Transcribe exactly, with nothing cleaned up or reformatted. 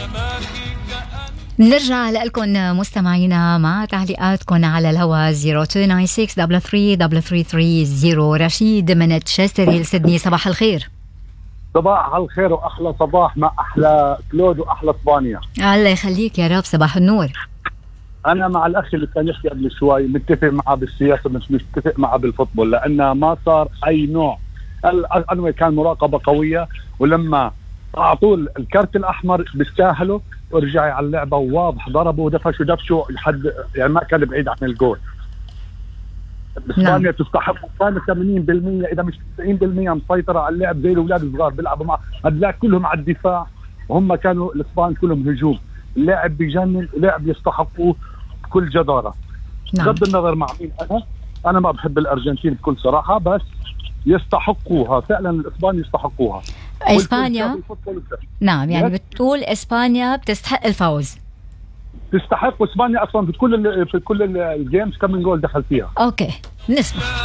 نرجع لكم مستمعينا مع تعليقاتكم على الهواء صفر اثنين تسعة ستة ثلاثة ثلاثة ثلاثة ثلاثة ثلاثة صفر. رشيد من تشستر سيدني، صباح الخير. صباح الخير واحلى صباح مع احلى كلود واحلى اسبانيا. الله يخليك يا رب، صباح النور. انا مع الاخ اللي كان يحكي قبل شوي متفق معه بالسياسه مش متفق معه بالفوتبول، لانه ما صار اي نوع. الانوي كان مراقبه قويه، ولما اعطوه الكارت الاحمر بيستاهلوا ورجع على اللعبه وواضح ضربوا ودفشوا دفشوا لحد يعني ما كان بعيد عن الجول. اسبانيا نعم. تستحق كان ثمانين بالمئة اذا مش تسعين بالمئة مسيطره على اللعب زي الاولاد الصغار بيلعبوا مع هذول كلهم على الدفاع، وهم كانوا الاسبان كلهم هجوم. اللاعب بيجنن، لاعب يستحقوه بكل جداره. نعم. بغض النظر مع مين انا انا ما بحب الارجنتين بكل صراحه، بس يستحقوها فعلا. الاسبان يستحقوها. اسبانيا نعم، يعني بتقول اسبانيا بتستحق الفوز. تستحق، واسبانيا اصلا في كل في كل الجيمز كم من جول دخل فيها. اوكي نسمع.